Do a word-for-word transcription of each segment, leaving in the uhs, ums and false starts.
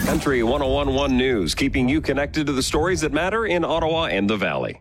Country one oh one point one News, keeping you connected to the stories that matter in Ottawa and the Valley.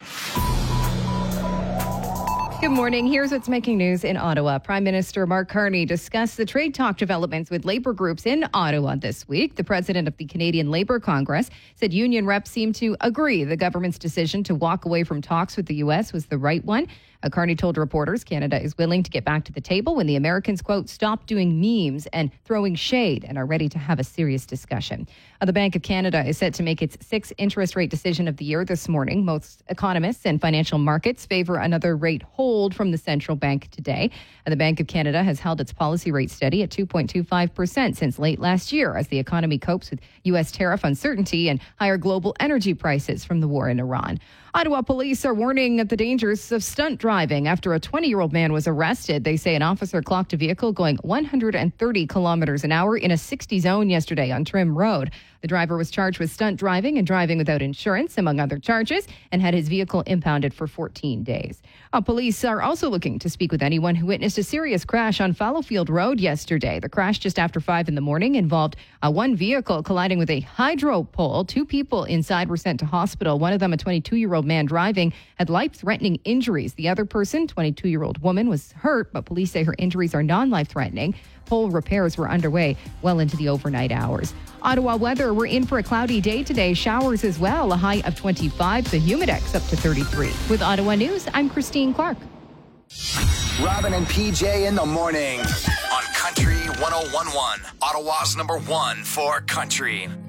Good morning. Here's what's making news in Ottawa. Prime Minister Mark Carney discussed the trade talk developments with labour groups in Ottawa this week. The president of the Canadian Labour Congress said union reps seem to agree the government's decision to walk away from talks with the U S was the right one. Uh, Carney told reporters Canada is willing to get back to the table when the Americans, quote, stop doing memes and throwing shade and are ready to have a serious discussion. Uh, the Bank of Canada is set to make its sixth interest rate decision of the year this morning. Most economists and financial markets favor another rate hold from the central bank today. And the Bank of Canada has held its policy rate steady at two point two five percent since late last year as the economy copes with U S tariff uncertainty and higher global energy prices from the war in Iran. Ottawa police are warning of the dangers of stunt driving after a twenty-year-old man was arrested. They say an officer clocked a vehicle going one hundred thirty kilometers an hour in a sixty zone yesterday on Trim Road. The driver was charged with stunt driving and driving without insurance, among other charges, and had his vehicle impounded for fourteen days. Uh, police are also looking to speak with anyone who witnessed a serious crash on Fallowfield Road yesterday. The crash just after five in the morning involved uh, one vehicle colliding with a hydro pole. Two people inside were sent to hospital. One of them, a twenty-two-year-old man driving, had life-threatening injuries. The other person, twenty-two-year-old woman, was hurt, but police say her injuries are non-life-threatening. Pole repairs were underway well into the overnight hours. Ottawa weather, we're in for a cloudy day today. Showers as well, a high of twenty-five. The Humidex up to thirty-three. With Ottawa News, I'm Christine Clark. Robin and P J in the morning on Country one oh one point one, Ottawa's number one for country.